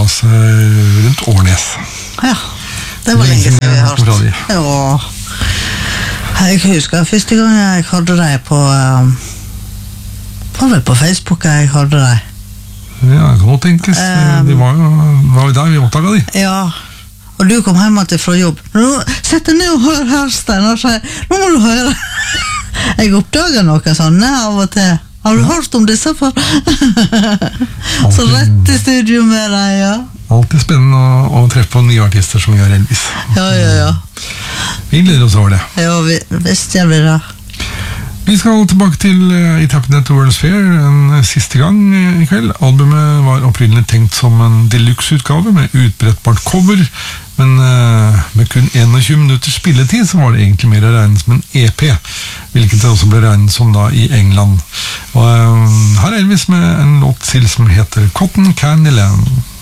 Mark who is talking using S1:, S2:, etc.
S1: oss rundt Årnes.
S2: Ja, det var lenge siden vi har hørt. Ja, jeg husker første gang jeg hørte deg på var vel på Facebook jeg hørte deg.
S1: Ja, det kan godt tenkes. Det var jo der vi oppdaget de.
S2: Ja, og du kom hjem til fra jobb. Sett deg ned og hør her, Stein, og sier, nå må du høre. Jeg oppdager noe sånn av og til. Har du hørt om disse før? Så rett i studio med deg, ja.
S1: Alltid spennende å treffe på nye artister som gjør Elvis.
S2: Ja.
S1: Vi gleder oss over det.
S2: Ja, visst gjør vi det.
S1: Vi skal tilbake til I Tapping at the World's Fair en siste gang I kveld. Albumet var opprinnelig tenkt som en deluxe-utgave med utbrettbart cover, men med kun 21 minutters spilletid så var det egentlig mer å regne som en EP, hvilket det også ble regnet som da I England. Og her Elvis med en låt til som heter Cotton Candy Land.